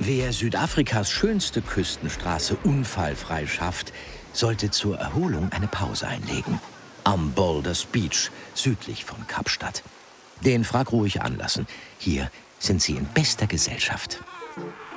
Wer Südafrikas schönste Küstenstraße unfallfrei schafft, sollte zur Erholung eine Pause einlegen. Am Boulders Beach, südlich von Kapstadt. Den Frag ruhig anlassen. Hier sind Sie in bester Gesellschaft.